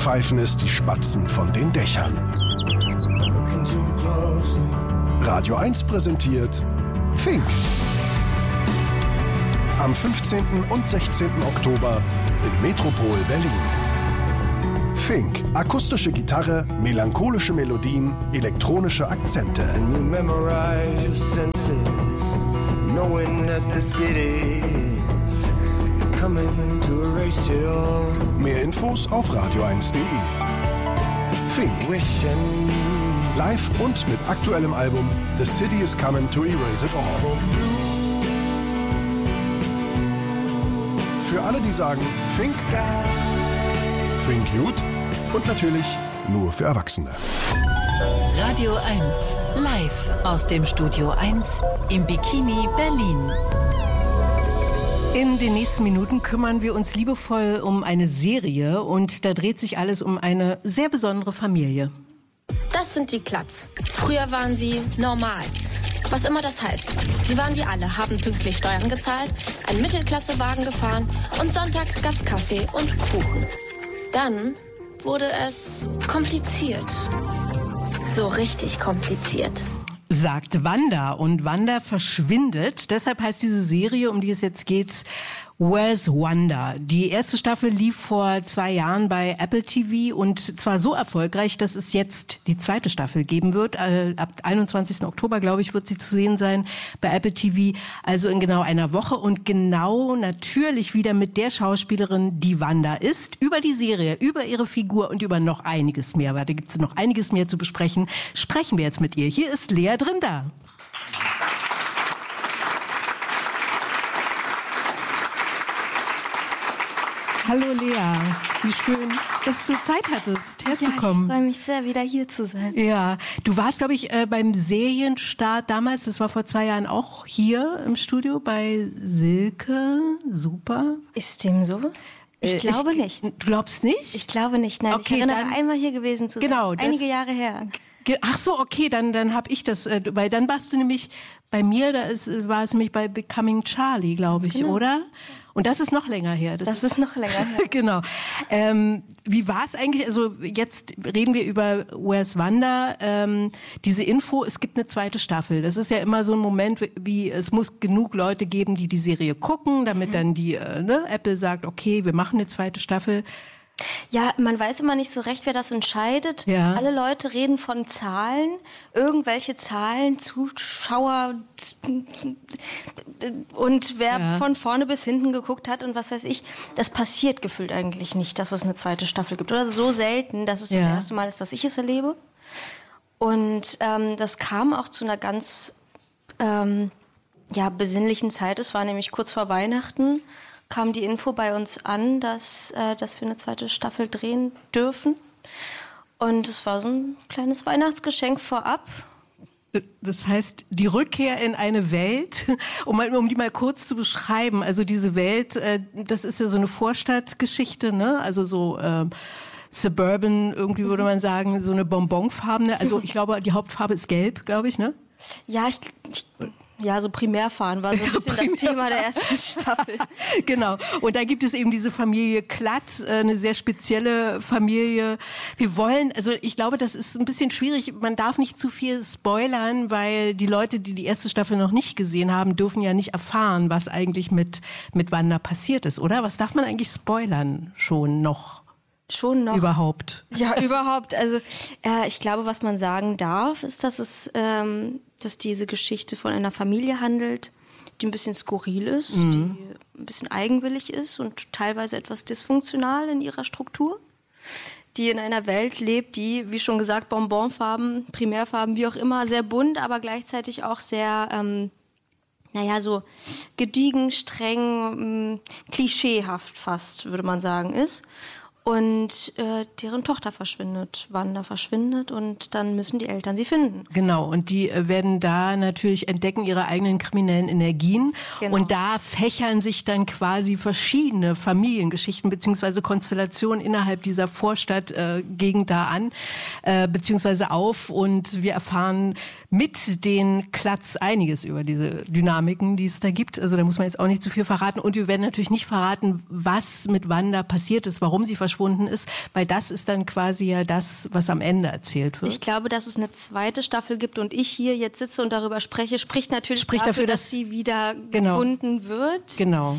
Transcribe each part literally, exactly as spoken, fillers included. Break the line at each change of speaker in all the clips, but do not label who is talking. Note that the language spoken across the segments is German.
pfeifen es die Spatzen von den Dächern. Radio eins präsentiert Fink. Am fünfzehnten und sechzehnten Oktober im Metropol Berlin. Fink, akustische Gitarre, melancholische Melodien, elektronische Akzente. Mehr Infos auf radio eins punkt de. Fink. Live und mit aktuellem Album The City is Coming to Erase It All. Für alle, die sagen Fink, Fink gut und natürlich nur für Erwachsene.
Radio eins, live aus dem Studio eins im Bikini Berlin.
In den nächsten Minuten kümmern wir uns liebevoll um eine Serie und da dreht sich alles um eine sehr besondere Familie.
Das sind die Klatz. Früher waren sie normal. Was immer das heißt. Sie waren wie alle, haben pünktlich Steuern gezahlt, einen Mittelklassewagen gefahren und sonntags gab's Kaffee und Kuchen. Dann wurde es kompliziert. So richtig kompliziert.
Sagt Wanda. Und Wanda verschwindet. Deshalb heißt diese Serie, um die es jetzt geht, Where's Wanda? Die erste Staffel lief vor zwei Jahren bei Apple T V und zwar so erfolgreich, dass es jetzt die zweite Staffel geben wird. Ab einundzwanzigsten Oktober, glaube ich, wird sie zu sehen sein bei Apple T V. Also in genau einer Woche und genau natürlich wieder mit der Schauspielerin, die Wanda ist. Über die Serie, über ihre Figur und über noch einiges mehr. Weil da gibt es noch einiges mehr zu besprechen. Sprechen wir jetzt mit ihr. Hier ist Lea Drinda. Hallo Lea, wie schön, dass du Zeit hattest, herzukommen.
Ja, ich freue mich sehr, wieder hier zu sein.
Ja, du warst, glaube ich, beim Serienstart damals, das war vor zwei Jahren auch hier im Studio bei Silke. Super.
Ist dem so? Ich äh, glaube ich, nicht.
Du glaubst nicht?
Ich glaube nicht, nein.
Okay,
ich erinnere
dann,
einmal hier gewesen zu sein.
Genau,
das ist einige Jahre her.
Ach so, okay, dann, dann habe ich das, äh, weil dann warst du nämlich bei mir, da ist, war es nämlich bei Becoming Charlie, glaube ich, genau. Oder? Und das ist noch länger her.
Das, das ist, ist noch länger her.
Genau. Ähm, wie war es eigentlich? Also jetzt reden wir über Where's Wanda. Ähm, diese Info, es gibt eine zweite Staffel. Das ist ja immer so ein Moment, wie es muss genug Leute geben, die die Serie gucken, damit mhm. dann die äh, ne, Apple sagt, okay, wir machen eine zweite Staffel.
Ja, man weiß immer nicht so recht, wer das entscheidet.
Ja.
Alle Leute reden von Zahlen, irgendwelche Zahlen, Zuschauer und wer ja. von vorne bis hinten geguckt hat und was weiß ich. Das passiert gefühlt eigentlich nicht, dass es eine zweite Staffel gibt. Oder so selten, dass es ja. das erste Mal ist, dass ich es erlebe. Und ähm, das kam auch zu einer ganz ähm, ja, besinnlichen Zeit. Es war nämlich kurz vor Weihnachten. Kam die Info bei uns an, dass, äh, dass wir eine zweite Staffel drehen dürfen. Und es war so ein kleines Weihnachtsgeschenk vorab.
Das heißt, die Rückkehr in eine Welt, um, mal, um die mal kurz zu beschreiben. Also diese Welt, äh, das ist ja so eine Vorstadtgeschichte, ne? Also so äh, Suburban, irgendwie würde man sagen, so eine bonbonfarbene. Also ich glaube, die Hauptfarbe ist gelb, glaube ich, ne?
Ja, ich... ich Ja, so Primärfahren war so ein bisschen das Thema der ersten Staffel.
Genau. Und da gibt es eben diese Familie Klatt, eine sehr spezielle Familie. Wir wollen, also ich glaube, das ist ein bisschen schwierig. Man darf nicht zu viel spoilern, weil die Leute, die die erste Staffel noch nicht gesehen haben, dürfen ja nicht erfahren, was eigentlich mit, mit Wanda passiert ist, oder? Was darf man eigentlich spoilern schon noch?
Schon noch.
Überhaupt.
Ja, überhaupt. Also äh, ich glaube, was man sagen darf, ist, dass es, ähm, dass diese Geschichte von einer Familie handelt, die ein bisschen skurril ist, mhm. die ein bisschen eigenwillig ist und teilweise etwas dysfunktional in ihrer Struktur, die in einer Welt lebt, die, wie schon gesagt, Bonbonfarben, Primärfarben, wie auch immer, sehr bunt, aber gleichzeitig auch sehr, ähm, naja, so gediegen, streng, ähm, klischeehaft fast, würde man sagen, ist. Und äh, deren Tochter verschwindet, Wanda verschwindet und dann müssen die Eltern sie finden.
Genau, und die äh, werden da natürlich entdecken ihre eigenen kriminellen Energien. Genau. Und da fächern sich dann quasi verschiedene Familiengeschichten beziehungsweise Konstellationen innerhalb dieser Vorstadtgegend äh, da an, äh, beziehungsweise auf. Und wir erfahren mit den Klatz einiges über diese Dynamiken, die es da gibt. Also da muss man jetzt auch nicht zu viel verraten. Und wir werden natürlich nicht verraten, was mit Wanda passiert ist, warum sie verschwunden ist, weil das ist dann quasi ja das, was am Ende erzählt wird.
Ich glaube, dass es eine zweite Staffel gibt und ich hier jetzt sitze und darüber spreche, spricht natürlich
spricht
dafür,
dafür, dass,
dass sie wieder
genau,
gefunden wird.
Genau.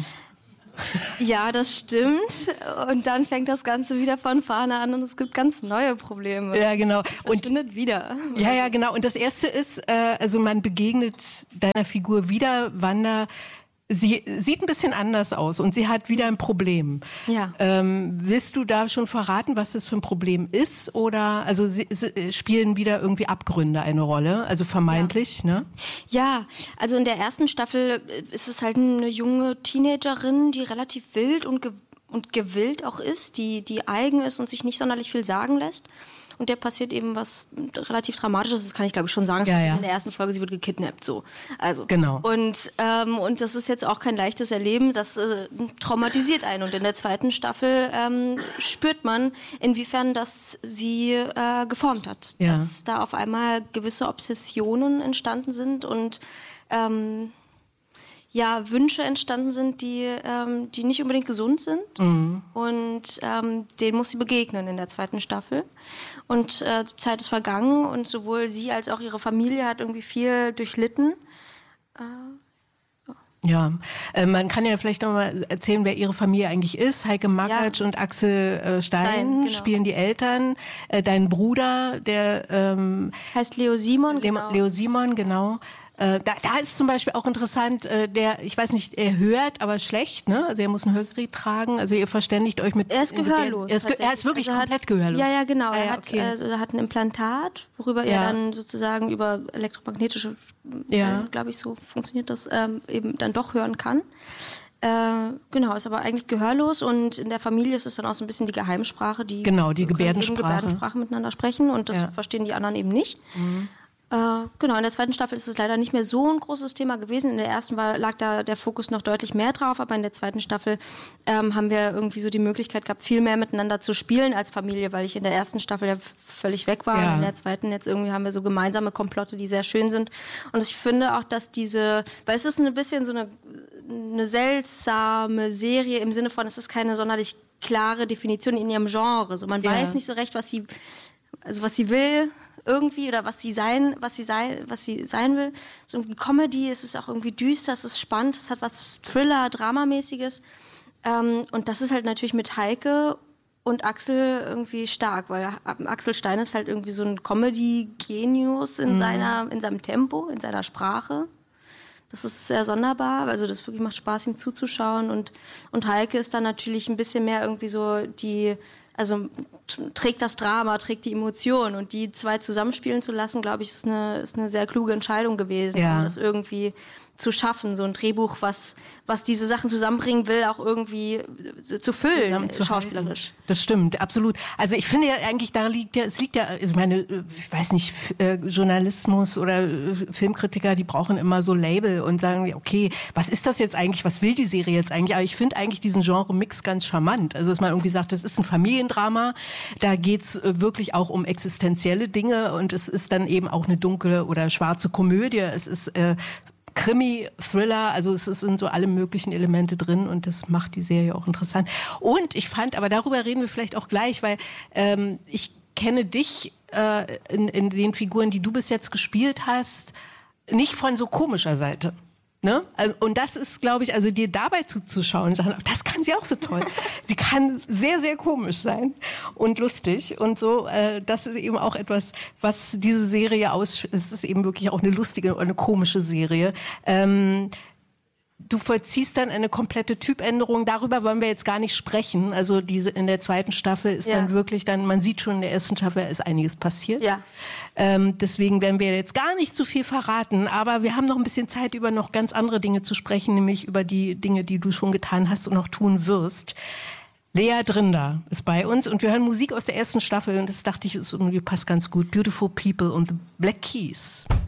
Ja, das stimmt. Und dann fängt das Ganze wieder von vorne an und es gibt ganz neue Probleme.
Ja, genau.
Und findet wieder.
Ja, ja, genau. Und das Erste ist, äh, also man begegnet deiner Figur wieder, Wanda. Sie sieht ein bisschen anders aus und sie hat wieder ein Problem.
Ja.
Ähm, willst du da schon verraten, was das für ein Problem ist? Oder also sie, sie spielen wieder irgendwie Abgründe eine Rolle, also vermeintlich,
ja.
ne?
Ja, also in der ersten Staffel ist es halt eine junge Teenagerin, die relativ wild und, ge- und gewillt auch ist, die, die eigen ist und sich nicht sonderlich viel sagen lässt. Und der passiert eben was relativ Dramatisches, das kann ich glaube ich schon sagen. Das
ja,
passiert
ja.
in der ersten Folge, sie wird gekidnappt, so. Also.
Genau.
Und, ähm, und das ist jetzt auch kein leichtes Erleben, das äh, traumatisiert einen. Und in der zweiten Staffel ähm, spürt man, inwiefern das sie äh, geformt hat.
Ja.
Dass da auf einmal gewisse Obsessionen entstanden sind und ähm, ja, Wünsche entstanden sind, die, ähm, die nicht unbedingt gesund sind. Mhm. Und ähm, denen muss sie begegnen in der zweiten Staffel. Und äh, Zeit ist vergangen und sowohl sie als auch ihre Familie hat irgendwie viel durchlitten. Äh,
Ja, äh, man kann ja vielleicht noch mal erzählen, wer ihre Familie eigentlich ist. Heike Makatsch ja. und Axel äh, Stein, Stein genau. spielen die Eltern. Äh, dein Bruder, der ähm,
heißt Leo Simon.
Le-
genau.
Leo Simon, genau. Äh, da, da ist zum Beispiel auch interessant, äh, der, ich weiß nicht, er hört, aber schlecht, ne? Also er muss ein Hörgerät tragen. Also ihr verständigt euch mit...
Er ist gehörlos.
Er ist, ge- er ist wirklich
also
komplett
hat,
gehörlos.
Ja, ja, genau.
Ah, ja,
er, hat,
okay.
also, er hat ein Implantat, worüber
ja.
er dann sozusagen über elektromagnetische,
ja.
äh, glaube ich, so funktioniert das, ähm, eben dann doch hören kann. Äh, genau, ist aber eigentlich gehörlos und in der Familie ist es dann auch so ein bisschen die Geheimsprache, die,
genau, die Gebärdensprache.
Eben Gebärdensprache miteinander sprechen und das ja. verstehen die anderen eben nicht. Mhm. Äh, genau, in der zweiten Staffel ist es leider nicht mehr so ein großes Thema gewesen. In der ersten war, lag da der Fokus noch deutlich mehr drauf, aber in der zweiten Staffel ähm, haben wir irgendwie so die Möglichkeit gehabt, viel mehr miteinander zu spielen als Familie, weil ich in der ersten Staffel ja völlig weg war. Ja. Und in der zweiten jetzt irgendwie haben wir so gemeinsame Komplotte, die sehr schön sind. Und ich finde auch, dass diese, weil es ist ein bisschen so eine, eine seltsame Serie im Sinne von, es ist keine sonderlich klare Definition in ihrem Genre. So, man ja. weiß nicht so recht, was sie, also was sie will irgendwie oder was sie sein, was sie sein, was sie sein will. So irgendwie Comedy, es ist auch irgendwie düster, es ist spannend, es hat was Thriller, Dramamäßiges. Ähm, und das ist halt natürlich mit Heike und Axel irgendwie stark, weil Axel Stein ist halt irgendwie so ein Comedy-Genius in mhm. seiner, in seinem Tempo, in seiner Sprache. Das ist sehr sonderbar, also das wirklich macht Spaß, ihm zuzuschauen. Und, und Heike ist dann natürlich ein bisschen mehr irgendwie so die, also trägt das Drama, trägt die Emotion. Und die zwei zusammenspielen zu lassen, glaube ich, ist eine, ist eine sehr kluge Entscheidung gewesen,
ja.
um das irgendwie zu schaffen, so ein Drehbuch, was, was diese Sachen zusammenbringen will, auch irgendwie zu füllen, zu schauspielerisch.
Das stimmt, absolut. Also ich finde ja eigentlich, da liegt ja, es liegt ja, also meine, ich weiß nicht, Journalismus oder Filmkritiker, die brauchen immer so Label und sagen, okay, was ist das jetzt eigentlich, was will die Serie jetzt eigentlich? Aber ich finde eigentlich diesen Genre-Mix ganz charmant. Also dass man irgendwie sagt, das ist ein Familiendrama, da geht's wirklich auch um existenzielle Dinge und es ist dann eben auch eine dunkle oder schwarze Komödie. Es ist äh, Krimi, Thriller, also es sind so alle möglichen Elemente drin und das macht die Serie auch interessant. Und ich fand, aber darüber reden wir vielleicht auch gleich, weil ähm, ich kenne dich äh, in, in den Figuren, die du bis jetzt gespielt hast, nicht von so komischer Seite. Ne? Und das ist, glaube ich, also dir dabei zuzuschauen und sagen, das kann sie auch so toll. Sie kann sehr, sehr komisch sein und lustig und so. Äh, das ist eben auch etwas, was diese Serie aus. Es ist eben wirklich auch eine lustige und eine komische Serie. Ähm, Du vollziehst dann eine komplette Typänderung. Darüber wollen wir jetzt gar nicht sprechen. Also diese in der zweiten Staffel ist ja. dann wirklich dann, man sieht schon in der ersten Staffel ist einiges passiert.
Ja.
Ähm, deswegen werden wir jetzt gar nicht zu viel verraten. Aber wir haben noch ein bisschen Zeit, über noch ganz andere Dinge zu sprechen, nämlich über die Dinge, die du schon getan hast und noch tun wirst. Lea Drinder ist bei uns und wir hören Musik aus der ersten Staffel und das dachte ich, ist irgendwie passt ganz gut. Beautiful People und The Black Keys.